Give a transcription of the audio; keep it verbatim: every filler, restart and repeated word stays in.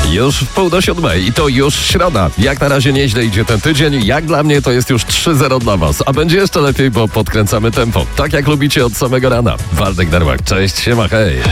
Już w pół do siódmej i to już środa. Jak na razie nieźle idzie ten tydzień. Jak dla mnie to jest już trzy zero dla was. A będzie jeszcze lepiej, bo podkręcamy tempo. Tak jak lubicie od samego rana. Waldek Darłak. Cześć, siema, hej.